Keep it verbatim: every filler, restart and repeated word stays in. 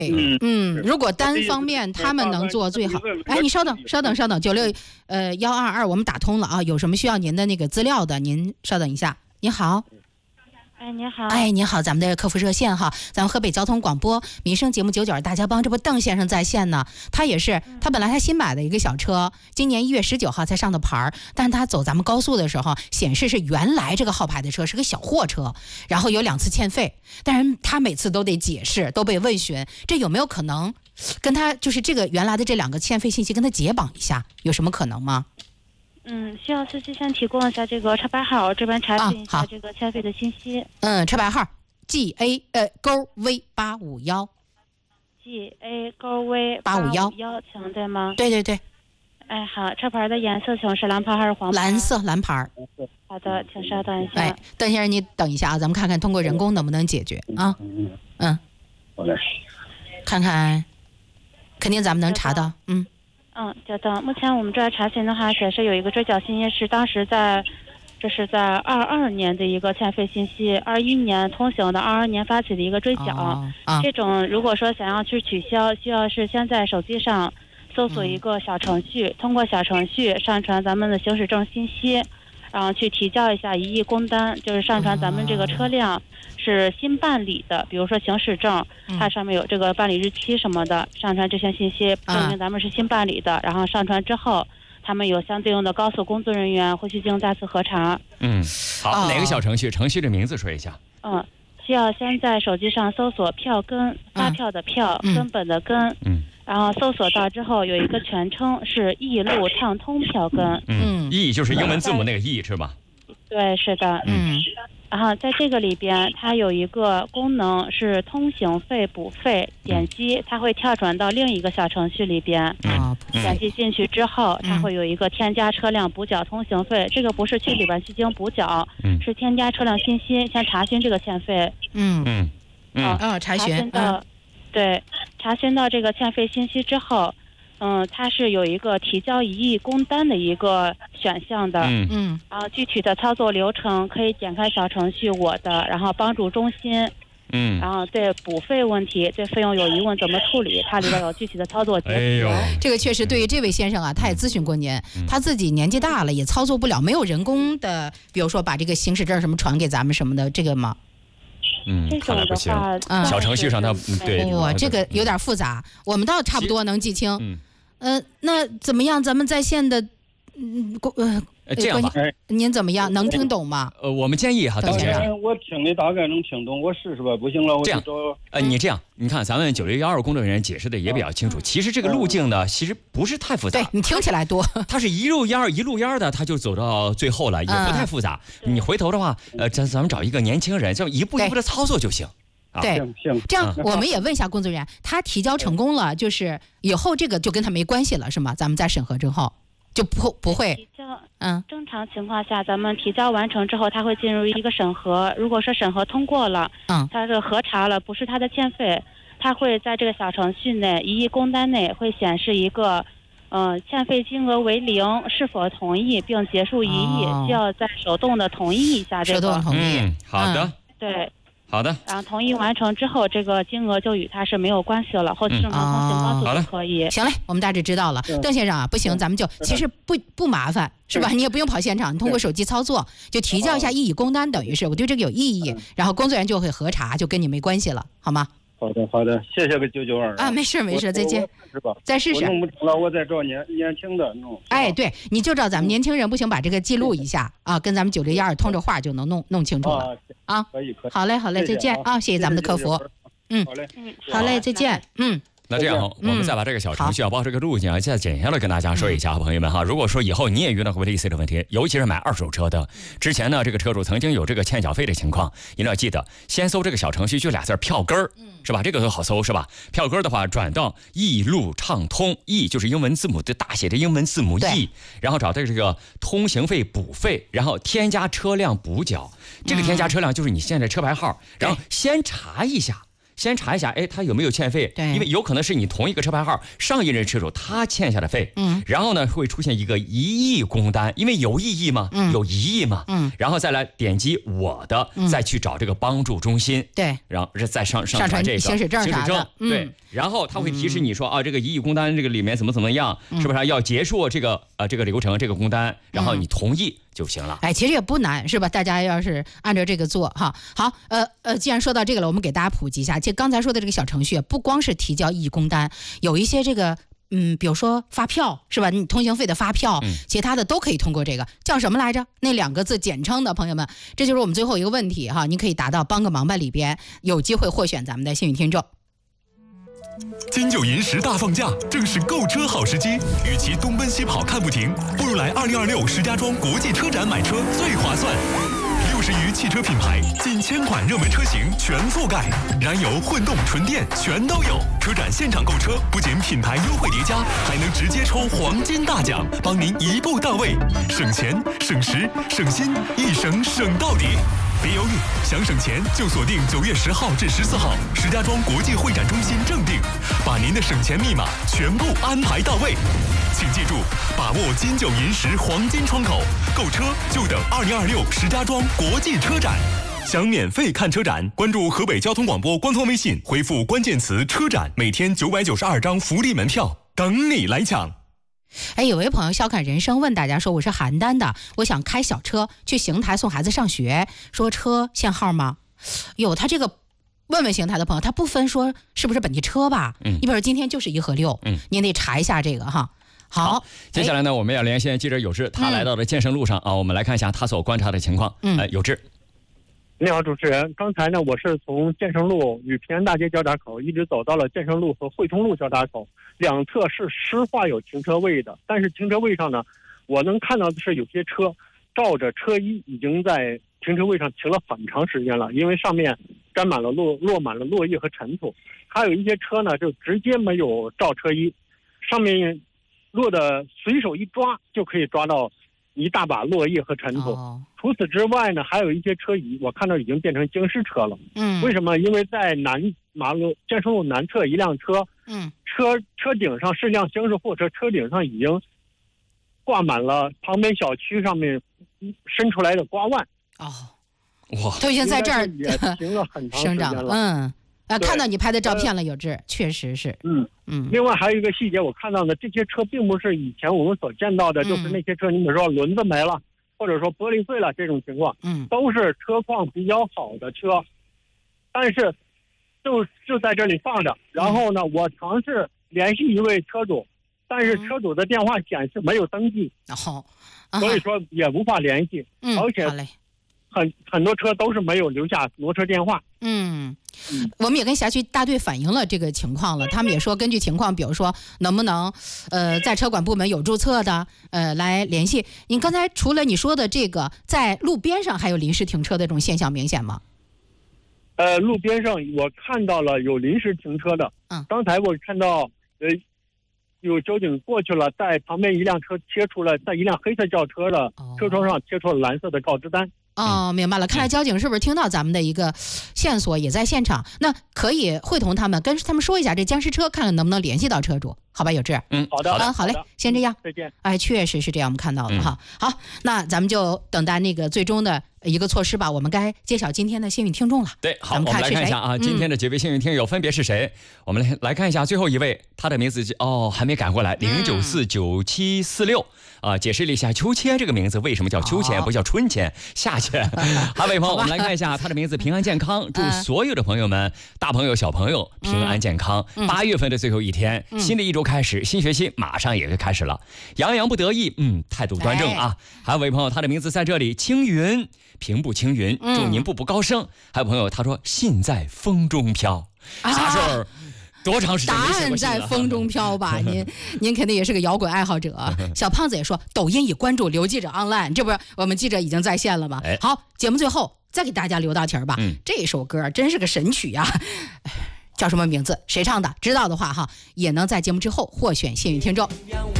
嗯嗯，如果单方面他们能做最好。哎，你稍等，稍等，稍等，九六呃幺二二，我们打通了啊，有什么需要您的那个资料的，您稍等一下。您好。 哎，您好。 哎，您好，咱们的客服热线哈，咱们河北交通广播民生节目九九二大家帮，这不邓先生在线呢。他也是，他本来他新买的一个小车，今年一月十九号才上的牌儿，但他走咱们高速的时候显示是原来这个号牌的车是个小货车，然后有两次欠费，但是他每次都得解释，都被问询，这有没有可能跟他就是这个原来的这两个欠费信息跟他解绑一下，有什么可能吗？ 嗯，需要司机先提供一下这个车牌号，这边查询一下这个欠费的信息。 啊、嗯，车牌号 G A 呃勾 V 八五幺 G A 勾 V 八五幺， 请对吗？ 对对对。 哎，好，车牌的颜色请是蓝牌还是黄牌？ 蓝色，蓝牌。 好的，请稍等一下。 哎，邓先生，你等一下啊，咱们看看通过人工能不能解决啊？嗯， 好嘞， 看看，肯定咱们能查到，嗯。 嗯，久等。目前我们这儿查询的话，显示有一个追缴信息是当时在，这是在二二年的一个欠费信息，二一年通行的，二二年发起的一个追缴。 哦啊、 这种如果说想要去取消，需要是先在手机上搜索一个小程序，嗯、通过小程序上传咱们的行驶证信息，然后去提交一下一亿工单，就是上传咱们这个车辆是新办理的，比如说行驶证，它上面有这个办理日期什么的，上传这些信息，证明咱们是新办理的。然后上传之后，他们有相对应的高速工作人员会去进行再次核查。 嗯，好，哪个小程序？程序的名字说一下。 嗯，需要先在手机上搜索票根，发票的票，根本的根。嗯。然后搜索到之后有一个全称是易路畅通票根。 嗯，易就是英文字母那个易是吧？ 对，是的。 嗯。 然后在这个里边，它有一个功能是通行费补费，点击它会跳转到另一个小程序里边。 啊、 嗯，点击进去之后，它会有一个添加车辆补缴通行费，这个不是去里边进行补缴，嗯、是添加车辆信息，先查询这个欠费。 嗯嗯嗯啊，查询。 查询到，嗯、对，查询到这个欠费信息之后。嗯，它是有一个提交一亿工单的一个选项的， 嗯嗯， 然后具体的操作流程可以点开小程序我的，然后帮助中心， 嗯， 然后对补费问题、对费用有疑问怎么处理，它里边有具体的操作节哎呦， 这个确实对于这位先生啊，他也咨询过您，嗯、他自己年纪大了也操作不了，没有人工的，比如说把这个行驶证什么传给咱们什么的，这个吗？ 嗯，看来不行。 嗯、 小程序上它对， 哇、哦，这个有点复杂，我们倒差不多能记清。 嗯。 呃，那怎么样？咱们在线的，嗯，呃， 这样吧， 您怎么样？能听懂吗？ 呃，我们建议哈，邓先生， 我听的大概能听懂，我试试吧。不行了，我这样，呃，你这样，你看咱们九六幺二工作人员解释的也比较清楚。其实这个路径呢，其实不是太复杂。 对你听起来多， 它是一路烟儿一路烟儿的，它就走到最后了，也不太复杂。你回头的话，呃，咱咱们找一个年轻人，就一步一步的操作就行。 对，这样我们也问一下工作人员，他提交成功了，就是以后这个就跟他没关系了，是吗？咱们在审核之后就不不会。 提交，嗯，正常情况下，咱们提交完成之后，他会进入一个审核。如果说审核通过了，嗯，他是核查了，不是他的欠费，他会在这个小程序内一亿工单内会显示一个，嗯、呃，欠费金额为零，是否同意并结束异议，哦、需要再手动的同意一下这个。 手动同意， 嗯，好的， 嗯、对。 好的， 然后同意完成之后，这个金额就与他是没有关系了，后期正常通行高速就可以。 行嘞，我们大致知道了。邓先生啊，不行，咱们就其实不不麻烦，是吧？你也不用跑现场，你通过手机操作就提交一下异议工单，等于是我对这个有异议，然后工作人员就会核查，就跟你没关系了，好吗？ 好的，好的，谢谢个九九二啊，没事没事，再见。 是吧？ 再试试。 我弄不成了，我再找年年轻的弄。 哎，对，你就找咱们年轻人，不行把这个记录一下啊，跟咱们九六幺二通着话就能弄弄清楚了啊。 可以可以。 好嘞好嘞，再见啊，谢谢咱们的客服。嗯， 好嘞， 好嘞，再见。嗯。 那这样，我们再把这个小程序啊，包括这个路径啊，再简要的跟大家说一下，朋友们哈。如果说以后你也遇到过类似的问题，尤其是买二手车的，之前呢，这个车主曾经有这个欠缴费的情况，一定要记得先搜这个小程序，就俩字票根儿，是吧？这个都好搜，是吧？票根儿的话，转到易路畅通，易就是英文字母的大写的英文字母 E， 然后找到这个通行费补费，然后添加车辆补缴，这个添加车辆就是你现在车牌号，然后先查一下。 先查一下，哎，他有没有欠费？ 对， 因为有可能是你同一个车牌号上一任车主他欠下的费， 嗯， 然后呢会出现一个一亿工单，因为有异议嘛， 嗯， 有疑义嘛， 嗯， 然后再来点击我的，嗯、再去找这个帮助中心， 对， 然后再上上传这个行驶证啥的， 嗯、对，然后他会提示你说、嗯、啊，这个一亿工单这个里面怎么怎么样，嗯、是不是要结束这个呃这个流程这个工单，然后你同意就行了。 嗯、哎，其实也不难，是吧？大家要是按照这个做哈，好，呃呃，既然说到这个了，我们给大家普及一下，就刚才说的这个小程序，不光是提交异议工单，有一些这个。嗯，比如说发票是吧？你通行费的发票， 嗯、 其他的都可以通过这个，叫什么来着？那两个字简称的朋友们，这就是我们最后一个问题哈。您可以答到帮个忙吧里边，有机会获选咱们的幸运听众。 金九银十大放假，正是购车好时机。与其东奔西跑看不停，不如来二零二六石家庄国际车展买车最划算。六十余汽车品牌，近千款热门车型全覆盖，燃油、混动、纯电全都有。车展现场购车，不仅品牌优惠叠加，还能直接抽黄金大奖，帮您一步到位，省钱、省时、省心，一省省到底。别犹豫，想省钱就锁定九月十号至十四号石家庄国际会展中心正定，把您的省钱密码全部安排到位。请记住，把握金九银十黄金窗口，购车就等二零二六石家庄国际车展。想免费看车展，关注河北交通广播官方微信，回复关键词车展，每天九百九十二张福利门票，等你来抢。 哎，有位朋友笑看人生问大家说，我是邯郸的，我想开小车去邢台送孩子上学，说车限号吗？有他这个问问邢台的朋友，他不分说是不是本地车吧？嗯，你比如说今天就是一和六，嗯，您得查一下这个哈。好， 好接下来呢，我们要连线记者有志，他来到了建设路上、嗯、啊，我们来看一下他所观察的情况。嗯，呃、有志。 你好，主持人。刚才呢，我是从建成路与平安大街交叉口一直走到了建成路和汇通路交叉口，两侧是实话有停车位的，但是停车位上呢，我能看到的是有些车照着车衣已经在停车位上停了很长时间了，因为上面沾满了落落满了落叶和尘土。还有一些车呢，就直接没有照车衣，上面落的随手一抓就可以抓到一大把落叶和尘土。哦、除此之外呢，还有一些车椅，我看到已经变成经湿车了。嗯，为什么？因为在南马路建成路南侧一辆车，嗯，车车顶上是辆厢式货车，车顶上已经挂满了旁边小区上面伸出来的瓜蔓。 哦，哇，都已经在这儿也停了很长时间了。 嗯。啊，看到你拍的照片了，有志，确实是。嗯嗯。另外还有一个细节，我看到的这些车并不是以前我们所见到的，嗯、就是那些车，你比如说轮子没了，或者说玻璃碎了这种情况，嗯，都是车况比较好的车，但是就就在这里放着。然后呢，嗯、我尝试联系一位车主，但是车主的电话显示没有登记， 哦、 嗯，所以说也无法联系， 嗯， 而且很很多车都是没有留下挪车电话。 嗯，我们也跟辖区大队反映了这个情况了，他们也说根据情况，比如说能不能呃在车管部门有注册的呃来联系。您刚才除了你说的这个，在路边上还有临时停车的这种现象明显吗？ 呃，路边上我看到了有临时停车的，嗯，刚才我看到呃有交警过去了，在旁边一辆车贴出了，在一辆黑色轿车的车窗上贴出了蓝色的告知单。 哦，明白了。看来交警是不是听到咱们的一个线索，也在现场？那可以会同他们跟他们说一下这僵尸车，看看能不能联系到车主，好吧？有志， 嗯，好的， 啊，好嘞，先这样， 再见。 哎，确实是这样，我们看到了哈。好，那咱们就等待那个最终的一个措施吧。我们该揭晓今天的幸运听众了。 对，好，我们来看一下啊，今天的几位幸运听友分别是谁？我们来来看一下最后一位，他的名字哦还没赶过来，零九四九七四六啊，解释了一下秋千这个名字为什么叫秋千，不叫春千、夏千。还有一位朋友，我们来看一下他的名字平安健康，祝所有的朋友们，大朋友小朋友平安健康。八月份的最后一天，新的一周开始，新学期马上也就开始了，洋洋不得意，嗯，态度端正啊。还有位朋友，他的名字在这里，青云，平步青云，祝您步步高升。还有朋友他说信在风中飘，啥时候？多长时间没写过信了？ 答案在风中飘吧，您您肯定也是个摇滚爱好者。小胖子也说，抖音已关注刘记者 online， 这不是我们记者已经在线了吗？哎、好，节目最后再给大家留道题儿吧。嗯，这首歌真是个神曲呀、啊，叫什么名字？谁唱的？知道的话哈，也能在节目之后获选幸运听众。